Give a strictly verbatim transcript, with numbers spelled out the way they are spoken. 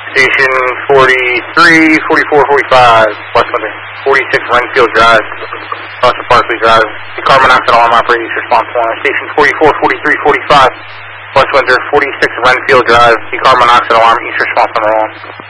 Station forty-three, forty-four, forty-five, West Windsor. forty-six Renfield Drive, Buster Parkley Drive. The carbon monoxide alarm operator, response one. Station forty-four, forty-three, forty-five, West Windsor. forty-six Renfield Drive. The carbon monoxide alarm, east response number one.